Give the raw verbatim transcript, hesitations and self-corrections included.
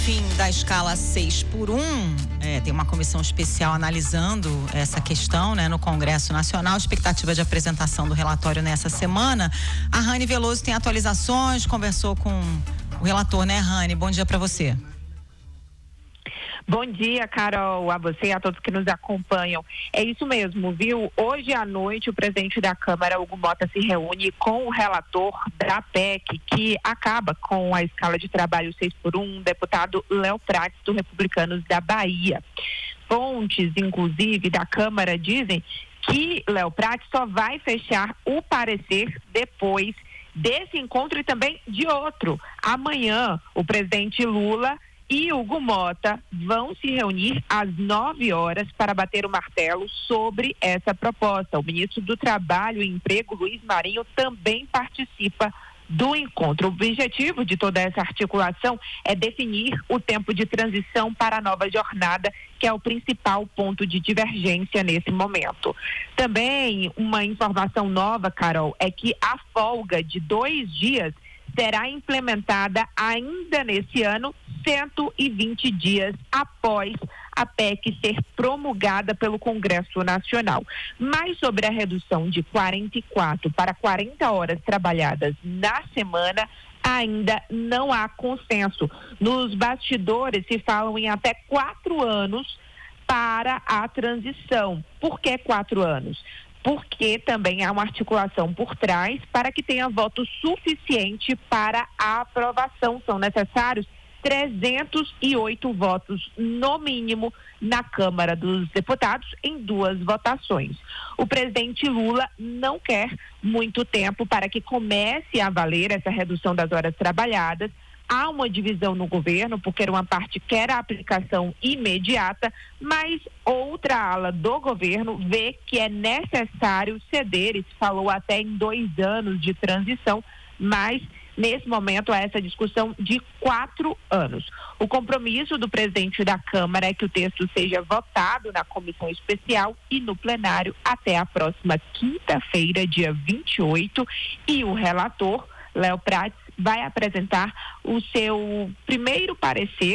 Fim da escala seis por um, é, tem uma comissão especial analisando essa questão, né, no Congresso Nacional, expectativa de apresentação do relatório nessa semana. A Rani Veloso tem atualizações, conversou com o relator, né, Rani? Bom dia para você. Bom dia, Carol, a você e a todos que nos acompanham. É isso mesmo, viu? Hoje à noite o presidente da Câmara, Hugo Mota, se reúne com o relator da P E C, que acaba com a escala de trabalho seis por um, o deputado Léo Prates, do Republicanos da Bahia. Fontes, inclusive, da Câmara dizem que Léo Prates só vai fechar o parecer depois desse encontro e também de outro. Amanhã, o presidente Lula e Hugo Mota vão se reunir às nove horas para bater o martelo sobre essa proposta. O ministro do Trabalho e Emprego, Luiz Marinho, também participa do encontro. O objetivo de toda essa articulação é definir o tempo de transição para a nova jornada, que é o principal ponto de divergência nesse momento. Também uma informação nova, Carol, é que a folga de dois dias será implementada ainda nesse ano, cento e vinte dias após a P E C ser promulgada pelo Congresso Nacional. Mas sobre a redução de quarenta e quatro para quarenta horas trabalhadas na semana, ainda não há consenso. Nos bastidores se falam em até quatro anos para a transição. Por que quatro anos? Porque também há uma articulação por trás para que tenha voto suficiente para a aprovação. São necessários trezentos e oito votos, no mínimo, na Câmara dos Deputados, em duas votações. O presidente Lula não quer muito tempo para que comece a valer essa redução das horas trabalhadas. Há uma divisão no governo, porque uma parte quer a aplicação imediata, mas outra ala do governo vê que é necessário ceder, e se falou até em dois anos de transição, mas nesse momento há essa discussão de quatro anos. O compromisso do presidente da Câmara é que o texto seja votado na comissão especial e no plenário até a próxima quinta-feira, dia vinte e oito, e o relator, Léo Prates, vai apresentar o seu primeiro parecer